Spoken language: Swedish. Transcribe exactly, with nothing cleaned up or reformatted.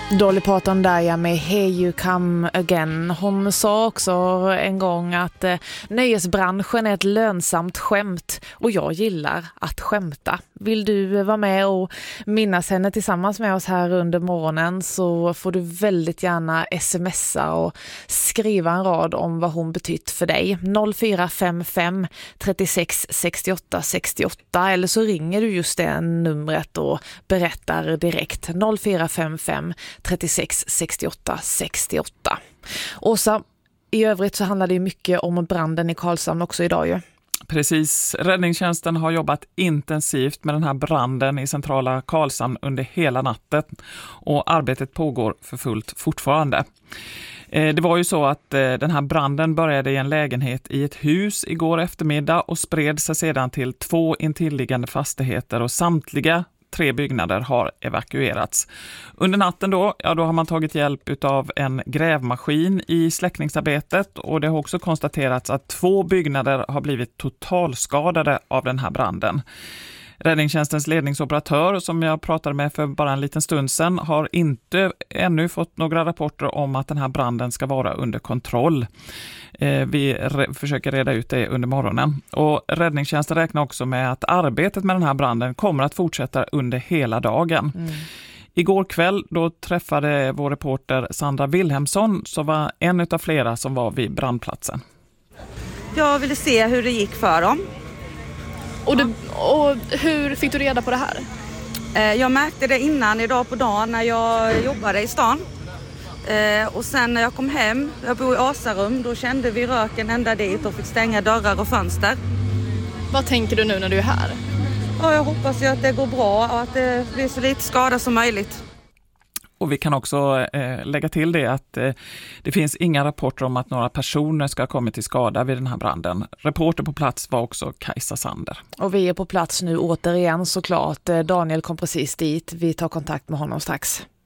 Dolly Parton där ja, med Hey You Come Again. Hon sa också en gång att eh, nöjesbranschen är ett lönsamt skämt och jag gillar att skämta. Vill du vara med och minnas henne tillsammans med oss här under morgonen så får du väldigt gärna smsa och skriva en rad om vad hon betytt för dig. noll fyra fem fem trettiosex sextioåtta sextioåtta eller så ringer du just det numret och berättar direkt noll fyra fem fem trettiosex sextioåtta sextioåtta. Åsa, i övrigt så handlar det mycket om branden i Karlshamn också idag ju. Precis, räddningstjänsten har jobbat intensivt med den här branden i centrala Karlshamn under hela natten och arbetet pågår för fullt fortfarande. Det var ju så att den här branden började i en lägenhet i ett hus igår eftermiddag och spred sig sedan till två intilliggande fastigheter och samtliga tre byggnader har evakuerats. Under natten då, ja, då har man tagit hjälp av en grävmaskin i släckningsarbetet och det har också konstaterats att två byggnader har blivit totalskadade av den här branden. Räddningstjänstens ledningsoperatör som jag pratade med för bara en liten stund sedan har inte ännu fått några rapporter om att den här branden ska vara under kontroll. Eh, vi re- försöker reda ut det under morgonen. Och räddningstjänsten räknar också med att arbetet med den här branden kommer att fortsätta under hela dagen. Mm. Igår kväll då träffade vår reporter Sandra Wilhelmsson som var en av flera som var vid brandplatsen. Jag ville se hur det gick för dem. Och, du, och hur fick du reda på det här? Jag märkte det innan idag på dagen när jag jobbade i stan. Och sen när jag kom hem, jag bor i Asarum, då kände vi röken ända dit och fick stänga dörrar och fönster. Vad tänker du nu när du är här? Ja, jag hoppas ju att det går bra och att det blir så lite skada som möjligt. Och vi kan också eh, lägga till det att eh, det finns inga rapporter om att några personer ska ha kommit till skada vid den här branden. Reporter på plats var också Kajsa Sander. Och vi är på plats nu återigen såklart. Daniel kom precis dit. Vi tar kontakt med honom strax.